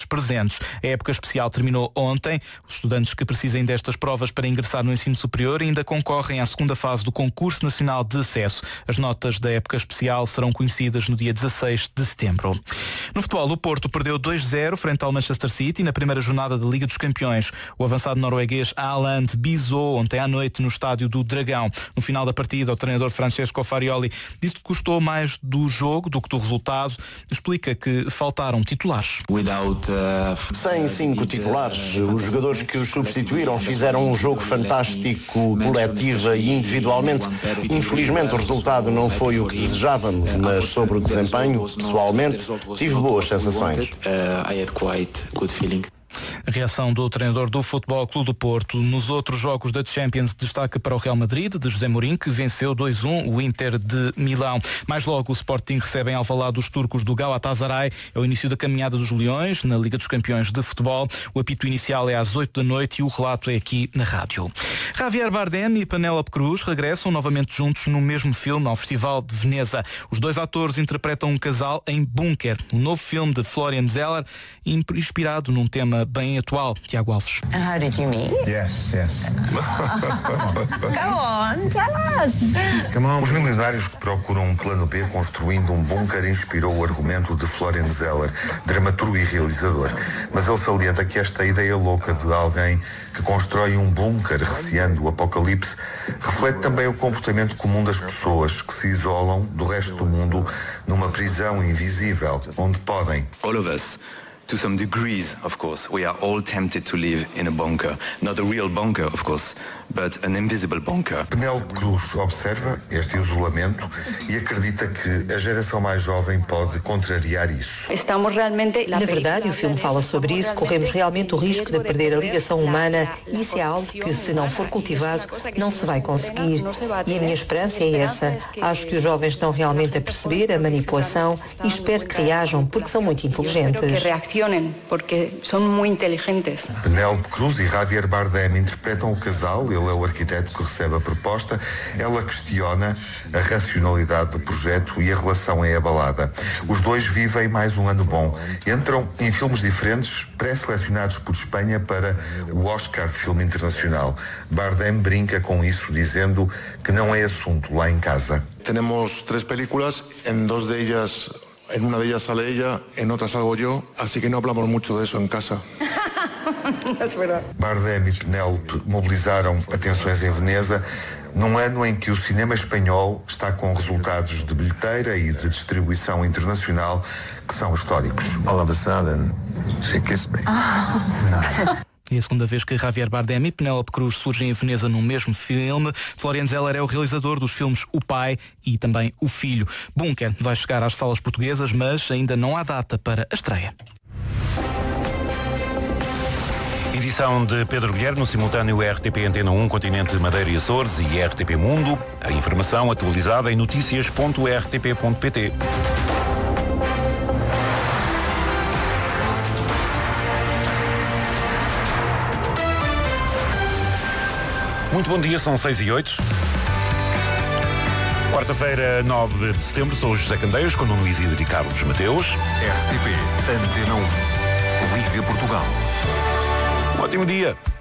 presentes. A época especial terminou ontem. Os estudantes que precisem destas provas para ingressar no ensino superior ainda concorrem à segunda fase do Concurso Nacional de Acesso. As notas da época especial serão conhecidas no dia 16 de setembro. No futebol, o Porto perdeu 2-0 frente ao Manchester City na primeira jornada da Liga dos Campeões. O avançado norueguês Haaland bisou ontem à noite no estádio do Dragão. No final da partida, o treinador Francesco Farioli disse que gostou mais do jogo do que do resultado. Explica que faltaram titulares. Sem 5 titulares, os jogadores que os substituíram fizeram um jogo fantástico, coletiva e individualmente. Infelizmente o resultado não foi o que desejávamos, mas sobre o desempenho, pessoalmente, tive boas sensações. A reação do treinador do Futebol Clube do Porto. Nos outros jogos da Champions, destaca para o Real Madrid, de José Mourinho, que venceu 2-1 o Inter de Milão. Mais logo, o Sporting recebe em Alvalade os turcos do Galatasaray. É o início da caminhada dos Leões na Liga dos Campeões de Futebol. O apito inicial é às 8 da noite e o relato é aqui na rádio. Javier Bardem e Penélope Cruz regressam novamente juntos no mesmo filme ao Festival de Veneza. Os dois atores interpretam um casal em Bunker, um novo filme de Florian Zeller, inspirado num tema bem atual. Tiago Alves. How did you meet? Yes. Come on, tell us. Os milionários que procuram um plano B construindo um bunker inspirou o argumento de Florian Zeller, dramaturgo e realizador. Mas ele salienta que esta ideia louca de alguém que constrói um bunker receando o apocalipse reflete também o comportamento comum das pessoas que se isolam do resto do mundo numa prisão invisível, onde podem. All of us. To some degrees, of course, we are all tempted to live in a bunker. Not a real bunker, of course, but an invisible bunker. Penélope Cruz observa este isolamento e acredita que a geração mais jovem pode contrariar isso. Na verdade, o filme fala sobre isso. Corremos realmente o risco de perder a ligação humana e isso é algo que, se não for cultivado, não se vai conseguir. E a minha esperança é essa. Acho que os jovens estão realmente a perceber a manipulação e espero que reajam porque são muito inteligentes. Porque são muito inteligentes. Penélope Cruz e Javier Bardem interpretam o casal. Ele é o arquiteto que recebe a proposta. Ela questiona a racionalidade do projeto e a relação é abalada. Os dois vivem mais um ano bom. Entram em filmes diferentes, pré-selecionados por Espanha para o Oscar de Filme Internacional. Bardem brinca com isso, dizendo que não é assunto lá em casa. Temos 3 películas, em 2 delas. En una de ellas sale ella, en otra salgo yo, así que no hablamos mucho de eso en casa. Bardem e Penélope mobilizaram atenções em Veneza num ano em que o cinema espanhol está com resultados de bilheteira e de distribuição internacional que são históricos. All of a sudden, she kissed me. É a segunda vez que Javier Bardem e Penélope Cruz surgem em Veneza no mesmo filme. Florian Zeller é o realizador dos filmes O Pai e também O Filho. Bunker vai chegar às salas portuguesas, mas ainda não há data para a estreia. Edição de Pedro Guilherme, no simultâneo RTP Antena 1, Continente Madeira e Açores e RTP Mundo. A informação atualizada em noticias.rtp.pt. Muito bom dia, são 6h08. Quarta-feira, 9 de setembro, sou o José Candeias, com o Nuno Luís e Ricardo dos Mateus. RTP Antena 1, Liga Portugal. Um ótimo dia.